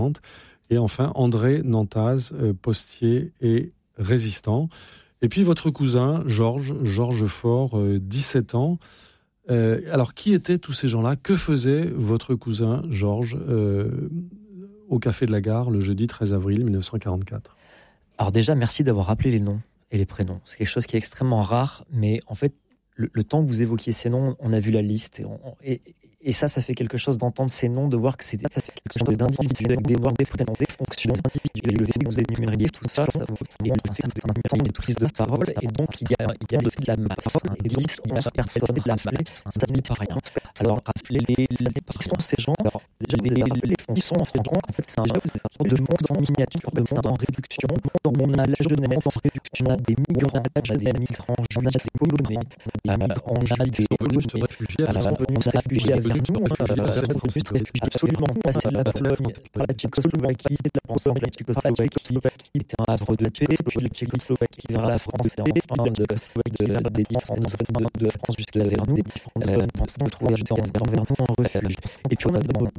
Et enfin, André Nantaz, postier et résistant. Et puis votre cousin, Georges Faure, 17 ans. Alors, qui étaient tous ces gens-là ? Que faisait votre cousin, Georges, au Café de la Gare, le jeudi 13 avril 1944 ? Alors déjà, merci d'avoir rappelé les noms et les prénoms. C'est quelque chose qui est extrêmement rare, mais en fait, le temps que vous évoquiez ces noms, on a vu la liste. Et ça fait quelque chose d'entendre ces noms, de voir que c'est quelque chose d'individuel, des noms, des prénoms, des fonctions individuelles. Le fait que vous énumériez tout ça, et le fait que vous énumériez des prises de parole, et donc il y a le fait de la masse, et 10, 11 personnes de la masse, ça n'est pas rien. Alors, qui sont ces gens ? Alors, les fonctions, on se rend compte qu'en fait, c'est un de monde en miniature, de monde en réduction. On a la jeunesse en réduction, on a des migrants, on a des migrants, on a des Polonais, on a des réfugiés avec nous, absolument passé de la Pologne par la Tchécoslovaquie, en sortant de la Tchécoslovaquie était un havre de paix, puis la Tchécoslovaquie vers la France, et enfin des différentes zones de France jusqu'à vers nous, on trouve vers nous en refuge. Et puis on a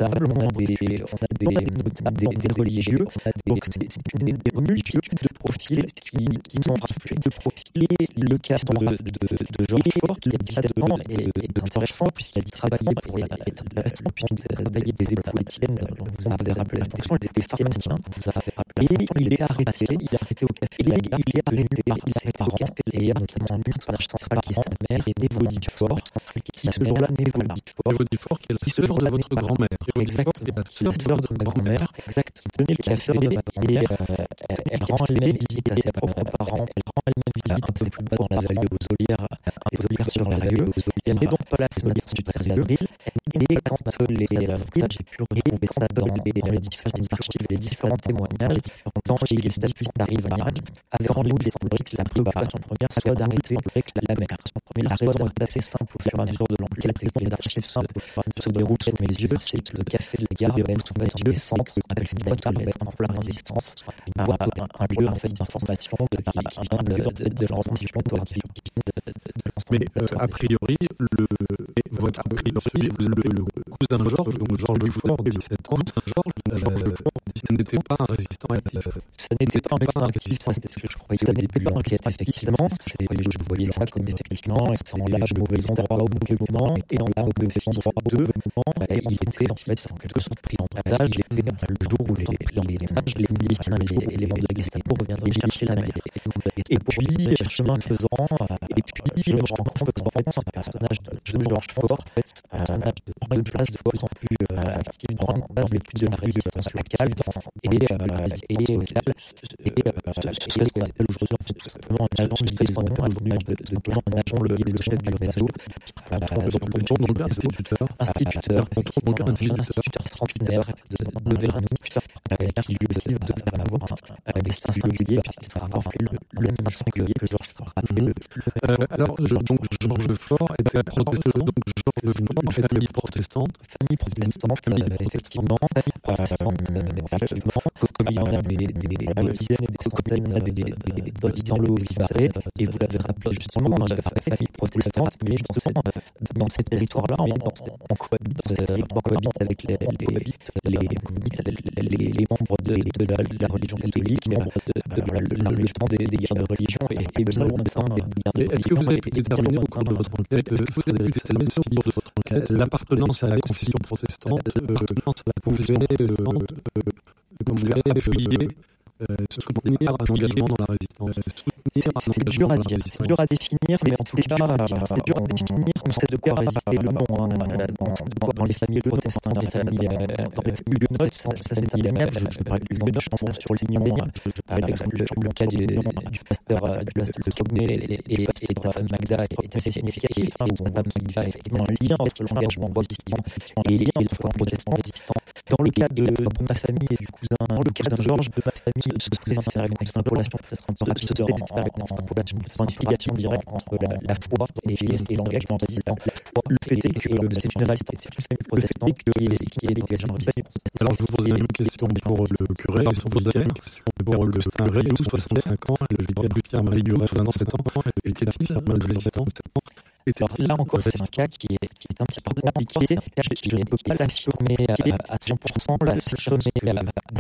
des religieux, donc c'est une multitude de profils qui sont raflés de profils. Le cas de Georges Faure, qui a 17 ans, est intéressant, puisqu'il a travaillé pour la intéressant, puisqu'il a travaillé des époux Étienne, vous en avez rappelé la fonction, ils étaient pharmaciens, vous avez rappelé, et il est arrêté au Café de la Gare, il s'est arrêté, et il y a notamment une personnage central qui s'appelle Névodie Faure, qui ce jour-là, Névodie Faure, qui est la sœur de votre grand-mère. Exact, la sœur de ma grand-mère, exact, qui tenait le café, et elle rend elle-même visite à ses propres parents, elle rend elle-même visite un peu plus bas dans la vallée aux Olières sur la vallée aux Olières, et donc pas la Olières du 13 avril. Et quand j'ai pu retrouver ça dans les différentes archives, les différents témoignages, les différents temps, et les statuts d'arrivage, avec rendez-vous des Sandrix, la préoccupation première soit d'arrêter avec la mer. La raison est assez simple au fur et à mesure de l'enquête, les archives simples au fur et à mesure se déroulent sous mes yeux, c'est que le Café de la Gare est sous mes yeux, centre, appelle une boîte à mettre en pleine résistance, un lieu en fait d'information qui vient de l'organisation politique. Mais a priori, le cousin Georges, donc Georges Faure, 17 ans, Georges ce n'était pas un résistant actif. Ça n'était pas un résistant actif, ça c'était ce que je croyais. Ça n'était pas un résistant effectivement, je voyais ça comme effectivement, c'est en l'âge de mauvais endroits au mauvais moment, et en l'âge de mauvais moment, il était en fait en quelque sorte pris en otage, le jour où les miliciens et les membres de la Gestapo reviendraient chercher la maille. Et puis, chemin faisant, et puis je me rends compte qu'en fait, c'est un personnage de Georges Faure, en fait, un personnage de prendre une place de plus en plus actif dans la base les plus de la résistance locale, et ce qu'on appelle aujourd'hui tout simplement un agent de liaison, simplement un agent de liaison, le chef du réseau, donc instituteur centenaire de Vernou, qui lui aussi devait avoir un destin singulier, puisqu'il sera rappelé le même singulier que Georges Faure. Alors, donc Georges Faure était protestant, donc Georges Faure, famille protestante, effectivement, comme il y en a des dizaines et des centaines dans le Haut-Vivarais, et vous l'avez rappelé justement, on avait fait famille protestante, mais dans ces territoires-là, on cohabite avec les membres de la religion catholique, les membres de l'enlèvement des guerres de religion, et de l'enlèvement des guerres de religion. Est-ce que vous avez déterminé au cours de votre enquête, l'appartenance à la confession protestante pouvait appuyer soutenir un engagement dans la résistance. C'est dur à dire, c'est dur à définir, mais en tout cas, c'est dur à définir. On sait de quoi résister le nom dans les familles protestantes, dans les familles huguenotes, ça c'est illégal. Je parle des huguenotes, je pense sur les lignes. Par exemple, le cas du pasteur de Cogné et de Magda est assez significatif. Magda a effectivement un lien entre l'engagement protestant et les liens entre protestants résistants. Dans le cas de ma famille et du cousin, dans le cas de Georges, de ma famille, ce serait faire une extrapolation peut-être un peu une explication directe entre la foi et l'engagement résistant. Le fait est que c'est une famille protestante qui est l'engagement résistant. Alors je vous pose une question pour le curé, et pour une question pour Augustin Curé, 65 ans, le vicomte Marie Bureau, 27 ans, et qu'est-il le résistant Alors là encore, c'est un cas qui est un petit peu compliqué. Je ne peux pas l'affirmer à 100%. La seule chose